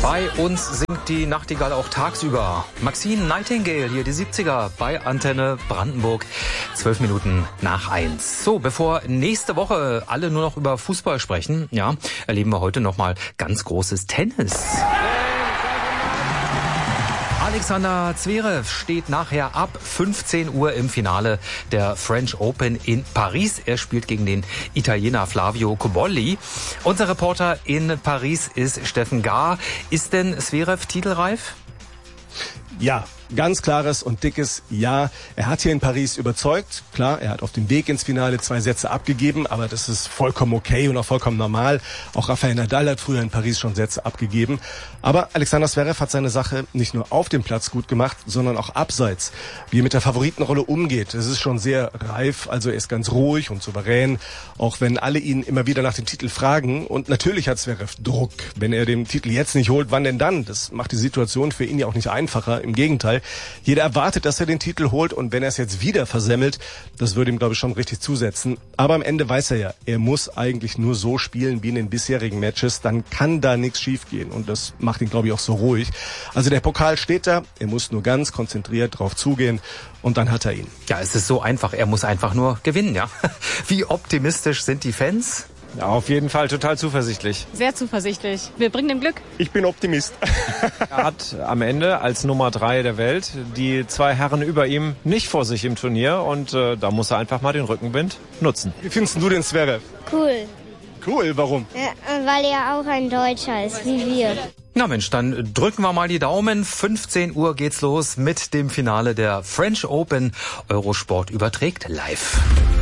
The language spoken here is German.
Bei uns singt die Nachtigall auch tagsüber. Maxine Nightingale, hier die 70er bei Antenne Brandenburg, 12 Minuten nach 1. So, bevor nächste Woche alle nur noch über Fußball sprechen, ja, erleben wir heute nochmal ganz großes Tennis. Alexander Zverev steht nachher ab 15 Uhr im Finale der French Open in Paris. Er spielt gegen den Italiener Flavio Cobolli. Unser Reporter in Paris ist Steffen Gahr. Ist denn Zverev titelreif? Ja, ganz klares und dickes Ja. Er hat hier in Paris überzeugt. Klar, er hat auf dem Weg ins Finale 2 Sätze abgegeben, aber das ist vollkommen okay und auch vollkommen normal. Auch Rafael Nadal hat früher in Paris schon Sätze abgegeben. Aber Alexander Zverev hat seine Sache nicht nur auf dem Platz gut gemacht, sondern auch abseits. Wie er mit der Favoritenrolle umgeht, das ist schon sehr reif. Also er ist ganz ruhig und souverän, auch wenn alle ihn immer wieder nach dem Titel fragen. Und natürlich hat Zverev Druck. Wenn er den Titel jetzt nicht holt, wann denn dann? Das macht die Situation für ihn ja auch nicht einfacher. Im Gegenteil. Jeder erwartet, dass er den Titel holt, und wenn er es jetzt wieder versemmelt, das würde ihm, glaube ich, schon richtig zusetzen. Aber am Ende weiß er ja, er muss eigentlich nur so spielen wie in den bisherigen Matches, dann kann da nichts schiefgehen, und das macht ihn, glaube ich, auch so ruhig. Also der Pokal steht da, er muss nur ganz konzentriert drauf zugehen, und dann hat er ihn. Ja, es ist so einfach, er muss einfach nur gewinnen, ja. Wie optimistisch sind die Fans? Ja, auf jeden Fall total zuversichtlich. Sehr zuversichtlich. Wir bringen ihm Glück. Ich bin Optimist. Er hat am Ende als Nummer 3 der Welt die 2 Herren über ihm nicht vor sich im Turnier, und da muss er einfach mal den Rückenwind nutzen. Wie findest du den Zverev? Cool. Cool, warum? Ja, weil er auch ein Deutscher ist, wie wir. Na Mensch, dann drücken wir mal die Daumen. 15 Uhr geht's los mit dem Finale der French Open. Eurosport überträgt live.